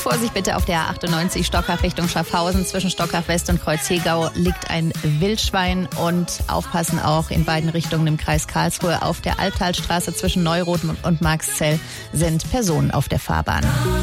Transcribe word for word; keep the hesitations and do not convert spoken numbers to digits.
Vorsicht bitte auf der A achtundneunzig Stockach Richtung Schaffhausen. Zwischen Stockach West und Kreuz-Hegau liegt ein Wildschwein. Und aufpassen auch in beiden Richtungen im Kreis Karlsruhe. Auf der Albtalstraße zwischen Neuroth und Marxzell sind Personen auf der Fahrbahn.